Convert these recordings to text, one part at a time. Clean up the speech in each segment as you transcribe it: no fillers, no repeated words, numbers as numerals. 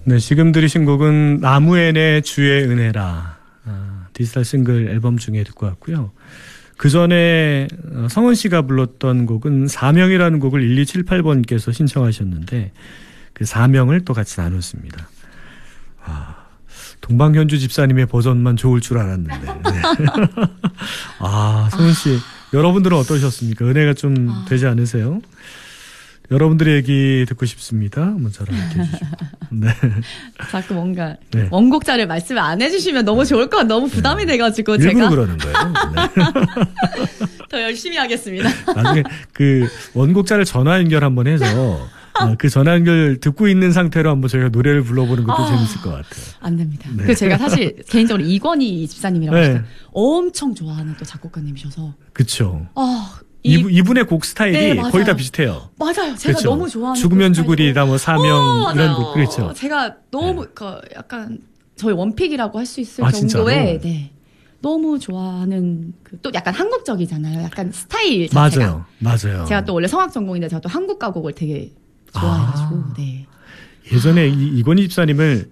네, 지금 들으신 곡은 나무엔의 주의 은혜라 디지털 싱글 앨범 중에 듣고 왔고요. 그 전에 성원 씨가 불렀던 곡은 사명이라는 곡을 1278번께서 신청하셨는데 그 사명을 또 같이 나눴습니다. 동방현주 집사님의 버전만 좋을 줄 알았는데. 네. 성원 씨, 여러분들은 어떠셨습니까? 은혜가 좀 되지 않으세요? 여러분들의 얘기 듣고 싶습니다. 문자로 이렇게 해주시고. 네. 자꾸 뭔가 원곡자를 말씀을 안 해주시면 너무 좋을 것 같아요. 너무 부담이 돼가지고 일부러 제가 그러는 거예요. 네. 더 열심히 하겠습니다. 나중에 그 원곡자를 전화 연결 한번 해서 그 전화 연결 듣고 있는 상태로 한번 저희가 노래를 불러보는 것도 재밌을 것 같아요. 안 됩니다. 네. 그 제가 사실 개인적으로 이권희 집사님이라고 하시죠. 엄청 좋아하는 또 작곡가님이셔서. 그렇죠. 이분의 곡 스타일이 거의 다 비슷해요. 맞아요. 제가 그렇죠. 너무 좋아하는 죽으면 죽으리다 뭐 사명 이런 곡 그렇죠. 제가 너무 약간 저희 원픽이라고 할 수 있을 진짜로? 정도의 너무 좋아하는 또 약간 한국적이잖아요. 약간 스타일 자체가. 맞아요. 제가 또 원래 성악 전공인데 제가 또 한국 가곡을 되게 좋아해가지고. 예전에 이권희 집사님을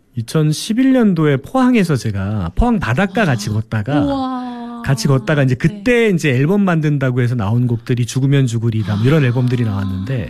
2011년도에 포항에서 제가 포항 바닷가 같이 걷다가 이제 그때 이제 앨범 만든다고 해서 나온 곡들이 죽으면 죽으리다 뭐 이런 앨범들이 나왔는데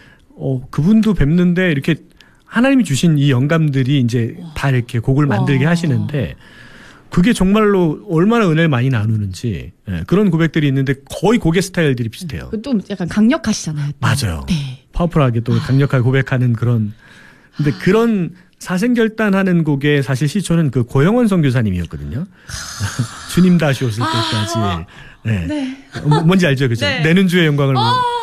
그분도 뵙는데 이렇게 하나님이 주신 이 영감들이 이제 다 이렇게 곡을 만들게 하시는데 그게 정말로 얼마나 은혜를 많이 나누는지 그런 고백들이 있는데 거의 곡의 스타일들이 비슷해요. 또 약간 강력하시잖아요. 또. 맞아요. 파워풀하게 또 강력하게 고백하는 그런 근데 그런 사생결단하는 곡의 사실 시초는 그 고영원 선교사님이었거든요. 주님 다시 오실 때까지. 뭔지 알죠, 그죠? 내는 주의 영광을.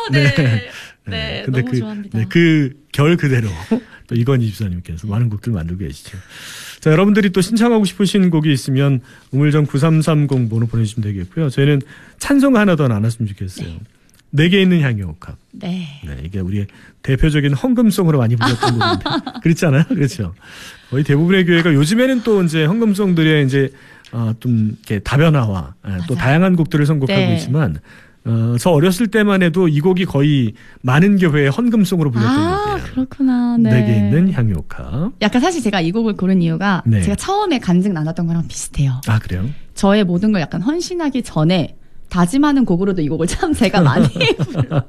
근데 너무 좋아합니다. 그 결 그대로 또 이건희 집사님께서 많은 곡들 만들고 계시죠. 자, 여러분들이 또 신청하고 싶으신 곡이 있으면 우물정 9330 번호 보내주시면 되겠고요. 저희는 찬송 하나 더 나눴으면 좋겠어요. 내게 있는 향유 옥합. 이게 우리의 대표적인 헌금송으로 많이 불렀던 곡인데. 그렇지 않아요? 그렇죠. 거의 대부분의 교회가 요즘에는 또 이제 헌금송들의 이제, 좀 이렇게 다변화와 또 다양한 곡들을 선곡하고 있지만, 저 어렸을 때만 해도 이 곡이 거의 많은 교회의 헌금송으로 불렸던 곡이에요. 그렇구나. 내게 있는 향유 옥합. 약간 사실 제가 이 곡을 고른 이유가 제가 처음에 간증 나눴던 거랑 비슷해요. 그래요? 저의 모든 걸 약간 헌신하기 전에 다짐하는 곡으로도 이 곡을 참 제가 많이 불러.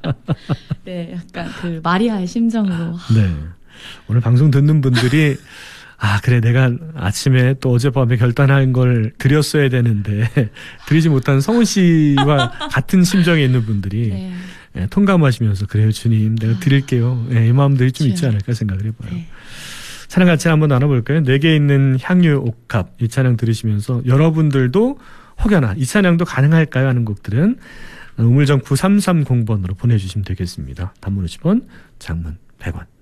약간 그 마리아의 심정으로. 오늘 방송 듣는 분들이 그래 내가 아침에 또 어젯밤에 결단한 걸 드렸어야 되는데 드리지 못한 성훈 씨와 같은 심정에 있는 분들이 통감하시면서 그래요 주님 내가 드릴게요. 이 마음들이 좀 있지 않을까 생각을 해봐요. 찬양 같이 한번 나눠볼까요? 내게 있는 향유 옥합 이 찬양 들으시면서 여러분들도 혹여나 이 찬양도 가능할까요 하는 곡들은 우물정 9330번으로 보내주시면 되겠습니다. 단문 50원, 장문 100원.